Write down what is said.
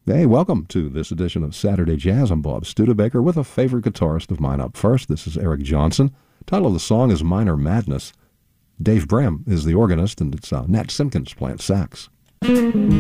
Hey, welcome to this edition of Saturday Jazz. I'm Bob Studebaker with a favorite guitarist of mine up first. This is Eric Johnson. The title of the song is Minor Madness. Dave Brehm is the organist, and it's Nat Simpkins playing sax.